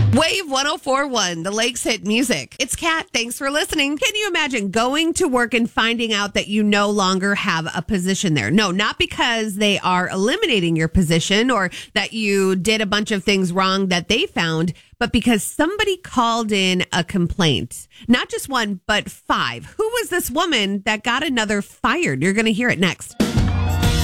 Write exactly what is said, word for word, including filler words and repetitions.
Wave one oh four point one, the Lakes Hit Music. It's Kat. Thanks for listening. Can you imagine going to work and finding out that you no longer have a position there? No, not because they are eliminating your position or that you did a bunch of things wrong that they found, but because somebody called in a complaint. Not just one, but five. Who was this woman that got another fired? You're going to hear it next.